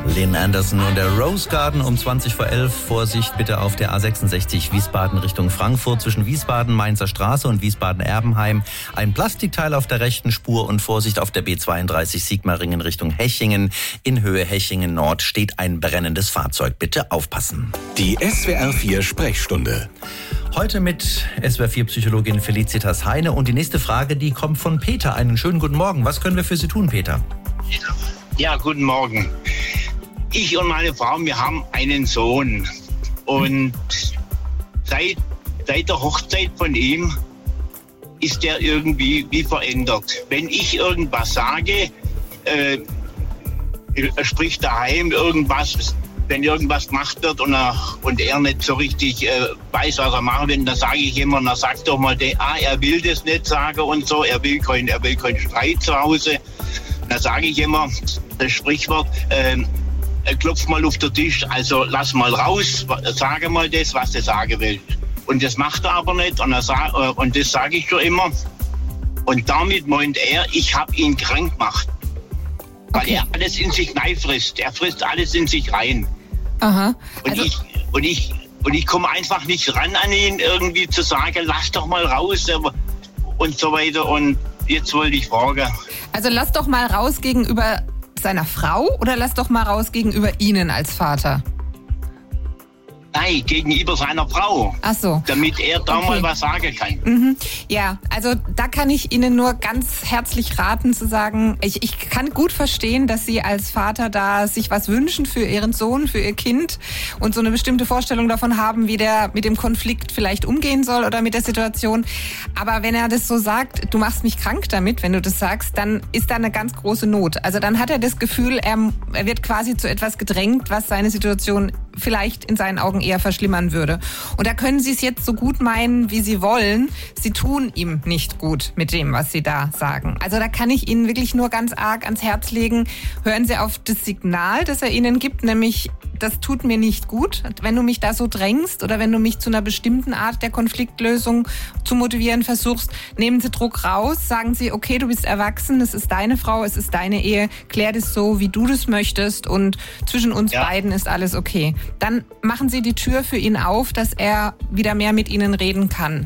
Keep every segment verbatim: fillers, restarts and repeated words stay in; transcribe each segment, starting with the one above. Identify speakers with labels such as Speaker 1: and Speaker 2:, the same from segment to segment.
Speaker 1: Lynn Anderson und der Rose Garden um zwanzig vor elf. Vorsicht bitte auf der A sechsundsechzig Wiesbaden Richtung Frankfurt zwischen Wiesbaden-Mainzer Straße und Wiesbaden-Erbenheim. Ein Plastikteil auf der rechten Spur und Vorsicht auf der B zweiunddreißig Sigmaringen Richtung Hechingen. In Höhe Hechingen Nord steht ein brennendes Fahrzeug. Bitte aufpassen.
Speaker 2: Die S W R vier Sprechstunde.
Speaker 1: Heute mit S W R vier Psychologin Felicitas Heine. Und die nächste Frage, die kommt von Peter. Einen schönen guten Morgen. Was können wir für Sie tun, Peter?
Speaker 3: Ja, guten Morgen. Ich und meine Frau, wir haben einen Sohn. Und seit, seit der Hochzeit von ihm ist der irgendwie wie verändert. Wenn ich irgendwas sage, äh, er spricht daheim irgendwas, wenn irgendwas gemacht wird und er, und er nicht so richtig äh, weiß, was er machen will, dann sage ich immer, dann sagt doch mal, der, ah, er will das nicht sagen und so, er will keinen er will keinen Streit zu Hause. Dann sage ich immer, das Sprichwort, äh, klopf mal auf den Tisch, also lass mal raus, sage mal das, was du sagen willst. Und das macht er aber nicht und, er, und das sage ich schon immer. Und damit meint er, ich habe ihn krank gemacht. Weil okay. er alles in sich rein frisst. Er frisst alles in sich rein.
Speaker 4: Aha.
Speaker 3: Also und ich, und ich, und ich komme einfach nicht ran an ihn, irgendwie zu sagen, lass doch mal raus und so weiter. Und jetzt wollte ich fragen.
Speaker 4: Also lass doch mal raus gegenüber seiner Frau oder lass doch mal raus gegenüber Ihnen als Vater?
Speaker 3: Nein, gegenüber seiner Frau.
Speaker 4: Ach so.
Speaker 3: Damit er da
Speaker 4: okay.
Speaker 3: mal was sagen kann.
Speaker 4: Mhm. Ja, also da kann ich Ihnen nur ganz herzlich raten zu sagen, ich, ich kann gut verstehen, dass Sie als Vater da sich was wünschen für Ihren Sohn, für Ihr Kind und so eine bestimmte Vorstellung davon haben, wie der mit dem Konflikt vielleicht umgehen soll oder mit der Situation. Aber wenn er das so sagt, du machst mich krank damit, wenn du das sagst, dann ist da eine ganz große Not. Also dann hat er das Gefühl, er, er wird quasi zu etwas gedrängt, was seine Situation vielleicht in seinen Augen eher verschlimmern würde. Und da können Sie es jetzt so gut meinen, wie Sie wollen. Sie tun ihm nicht gut mit dem, was Sie da sagen. Also da kann ich Ihnen wirklich nur ganz arg ans Herz legen. Hören Sie auf das Signal, das er Ihnen gibt, nämlich, das tut mir nicht gut. Wenn du mich da so drängst oder wenn du mich zu einer bestimmten Art der Konfliktlösung zu motivieren versuchst, nehmen Sie Druck raus, sagen Sie, okay, du bist erwachsen, es ist deine Frau, es ist deine Ehe, klär das so, wie du das möchtest und zwischen uns ja. beiden ist alles okay. Dann machen Sie die Tür für ihn auf, dass er wieder mehr mit Ihnen reden kann.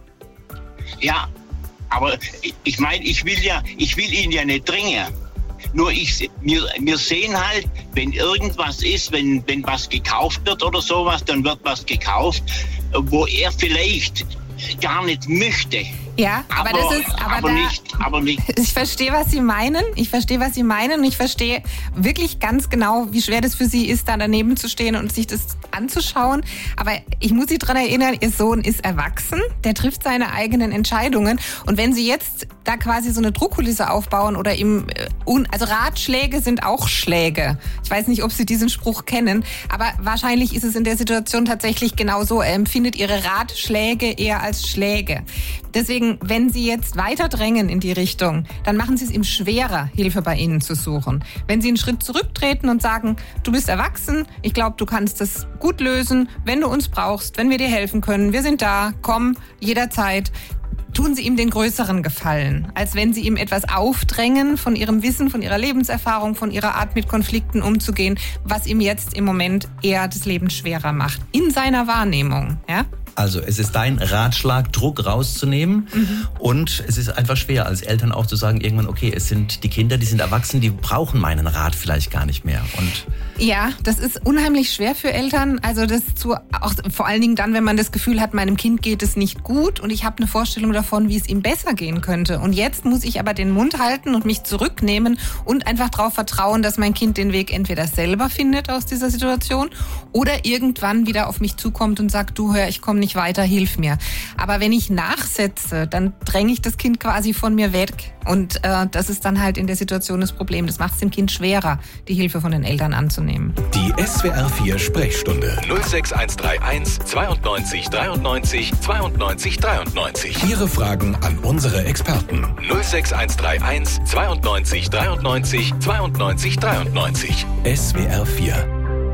Speaker 3: Ja, aber ich meine, ich will ja, ich will ihn ja nicht drängen. Nur ich, wir, wir sehen halt, wenn irgendwas ist, wenn, wenn was gekauft wird oder sowas, dann wird was gekauft, wo er vielleicht gar nicht möchte.
Speaker 4: Ja, aber, aber das ist, aber,
Speaker 3: aber
Speaker 4: da,
Speaker 3: nicht, aber nicht.
Speaker 4: Ich verstehe, was Sie meinen. Ich verstehe, was Sie meinen. Und ich verstehe wirklich ganz genau, wie schwer das für Sie ist, da daneben zu stehen und sich das anzuschauen. Aber ich muss Sie daran erinnern, Ihr Sohn ist erwachsen. Der trifft seine eigenen Entscheidungen. Und wenn Sie jetzt da quasi so eine Druckkulisse aufbauen oder ihm, also Ratschläge sind auch Schläge. Ich weiß nicht, ob Sie diesen Spruch kennen, aber wahrscheinlich ist es in der Situation tatsächlich genau so. Er empfindet Ihre Ratschläge eher als Schläge. Deswegen, wenn Sie jetzt weiter drängen in die Richtung, dann machen Sie es ihm schwerer, Hilfe bei Ihnen zu suchen. Wenn Sie einen Schritt zurücktreten und sagen, du bist erwachsen, ich glaube, du kannst das gut lösen, wenn du uns brauchst, wenn wir dir helfen können, wir sind da, komm, jederzeit. Tun Sie ihm den größeren Gefallen, als wenn Sie ihm etwas aufdrängen von Ihrem Wissen, von Ihrer Lebenserfahrung, von Ihrer Art mit Konflikten umzugehen, was ihm jetzt im Moment eher das Leben schwerer macht. In seiner Wahrnehmung, ja?
Speaker 1: Also es ist dein Ratschlag, Druck rauszunehmen mhm. und es ist einfach schwer als Eltern auch zu sagen, irgendwann, okay, es sind die Kinder, die sind erwachsen, die brauchen meinen Rat vielleicht gar nicht mehr. Und
Speaker 4: ja, das ist unheimlich schwer für Eltern, also das zu, auch vor allen Dingen dann, wenn man das Gefühl hat, meinem Kind geht es nicht gut und ich habe eine Vorstellung davon, wie es ihm besser gehen könnte. Und jetzt muss ich aber den Mund halten und mich zurücknehmen und einfach darauf vertrauen, dass mein Kind den Weg entweder selber findet aus dieser Situation oder irgendwann wieder auf mich zukommt und sagt, du hör, ich komme nicht weiter, hilf mir. Aber wenn ich nachsetze, dann dränge ich das Kind quasi von mir weg. Und äh, das ist dann halt in der Situation das Problem. Das macht es dem Kind schwerer, die Hilfe von den Eltern anzunehmen.
Speaker 2: Die S W R vier Sprechstunde.
Speaker 5: null sechs eins drei eins zweiundneunzig dreiundneunzig zweiundneunzig dreiundneunzig.
Speaker 2: Ihre Fragen an unsere Experten.
Speaker 5: null sechs eins drei eins zweiundneunzig dreiundneunzig zweiundneunzig dreiundneunzig.
Speaker 2: S W R vier